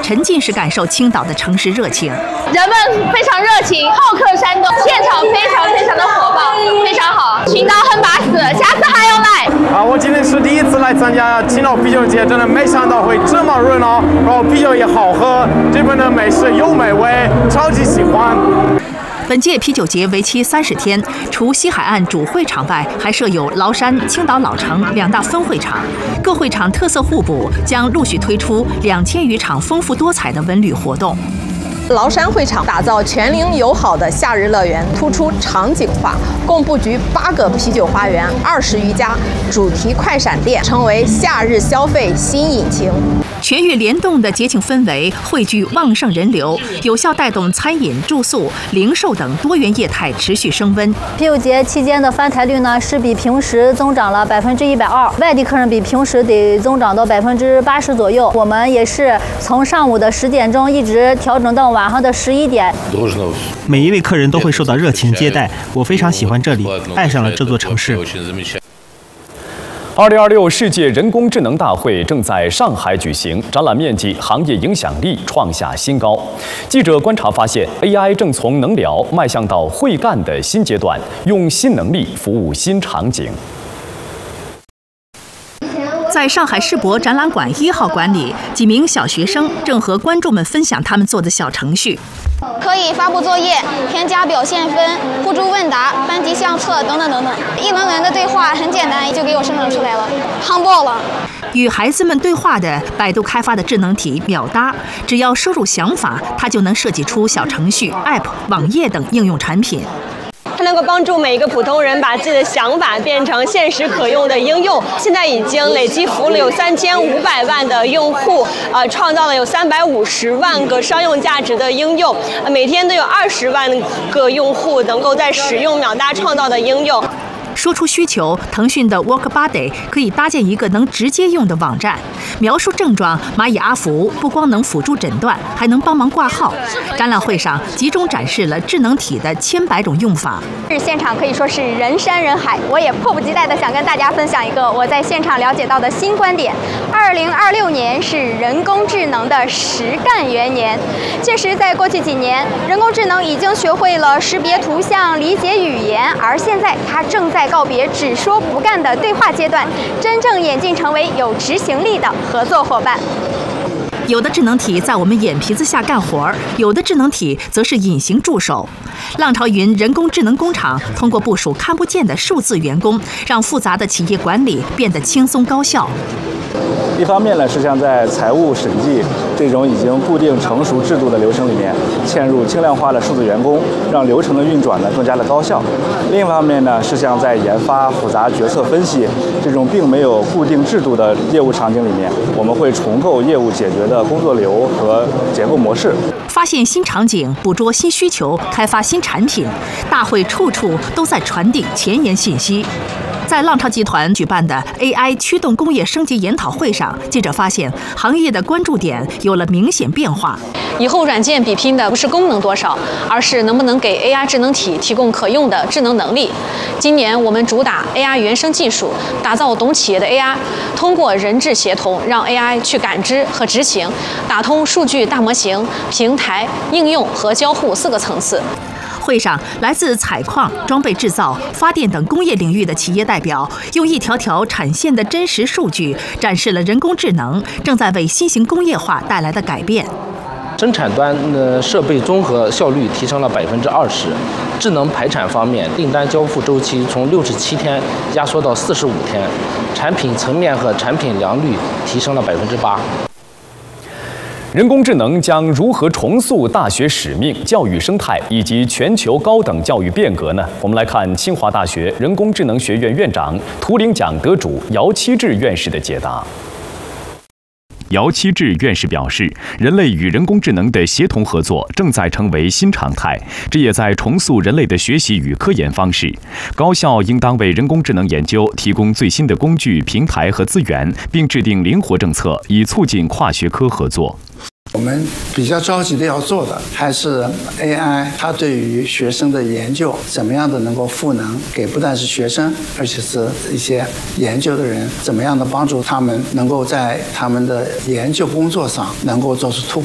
沉浸式感受青岛的城市热情。 人们非常热情，好客山东，现场非常的火爆，非常好。青岛很巴适，下次还要来。 我今天是第一次来参加青岛啤酒节，真的没想到会这么热闹，然后啤酒也好喝，这边的美食又美味，超级喜欢。 本届啤酒节为期30天，除西海岸主会场外，还设有崂山、青岛老城2大分会场。各会场特色互补，将陆续推出2000余场丰富多彩的文旅活动。 崂山会场打造全龄友好的夏日乐园，突出场景化，共布局8个啤酒花园，20余家主题快闪店，成为夏日消费新引擎。 全域联动的节庆氛围汇聚旺盛人流，有效带动餐饮、住宿、零售等多元业态持续升温。 啤酒节期间的翻台率呢是比平时增长了120%，外地客人比平时得增长到80%左右。我们也是从上午的10点钟一直调整到晚上的11点。 每一位客人都会受到热情接待，我非常喜欢这里，爱上了这座城市。 2026世界人工智能大会正在上海举行，展览面积、行业影响力创下新高。记者观察发现 ，AI 正从能聊迈向到会干的新阶段，用新能力服务新场景。 在上海世博展览馆1号馆里，几名小学生正和观众们分享他们做的小程序。 可以发布作业、添加表现分、互助问答、班级相册等等等等。一轮轮的对话很简单，就给我生成出来了，夯爆了。 与孩子们对话的百度开发的智能体秒搭，只要输入想法，它就能设计出小程序、App、网页等应用产品。 它能够帮助每一个普通人把自己的想法变成现实可用的应用。现在已经累计服务了有3500万的用户，创造了有350万个商用价值的应用，每天都有20万个用户能够在使用秒搭创造的应用。 说出需求，腾讯的 WorkBuddy 可以搭建一个能直接用的网站，描述症状。蚂蚁阿福不光能辅助诊断，还能帮忙挂号。展览会上集中展示了智能体的千百种用法。 现场可以说是人山人海，我也迫不及待地想跟大家分享一个我在现场了解到的新观点。2026年是人工智能的实干元年。届时在过去几年，人工智能已经学会了识别图像、理解语言，而现在它正在告别只说不干的对话阶段，真正演进成为有执行力的合作伙伴。 有的智能体在我们眼皮子下干活，有的智能体则是隐形助手。浪潮云人工智能工厂通过部署看不见的数字员工，让复杂的企业管理变得轻松高效。 一方面呢，是像在财务审计这种已经固定成熟制度的流程里面，嵌入轻量化的数字员工，让流程的运转呢更加的高效。另一方面呢，是像在研发、复杂决策分析这种并没有固定制度的业务场景里面，我们会重构业务解决的工作流和结构模式， 发现新场景，捕捉新需求，开发新产品。大会处处都在传递前沿信息。在浪潮集团举办的 AI 驱动工业升级研讨会上，记者发现行业的关注点有了明显变化。 以后软件比拼的不是功能多少，而是能不能给 AI 智能体提供可用的智能能力。今年我们主打 AI 原生技术，打造懂企业的 AI， 通过人智协同，让 AI 去感知和执行，打通数据大模型、平台、应用和交互4个层次。 会上，来自采矿、装备制造、发电等工业领域的企业代表，用一条条产线的真实数据，展示了人工智能正在为新型工业化带来的改变。 生产端设备综合效率提升了20%，智能排产方面，订单交付周期从67天压缩到45天，产品层面和产品良率提升了8%。 人工智能将如何重塑大学使命、教育生态以及全球高等教育变革呢？我们来看清华大学人工智能学院院长、图灵奖得主姚期智院士的解答。姚期智院士表示，人类与人工智能的协同合作正在成为新常态，这也在重塑人类的学习与科研方式。高校应当为人工智能研究提供最新的工具、平台和资源，并制定灵活政策，以促进跨学科合作。 我们比较着急的要做的还是 AI， 它对于学生的研究怎么样的能够赋能给不但是学生，而且是一些研究的人，怎么样的帮助他们能够在他们的研究工作上能够做出突破。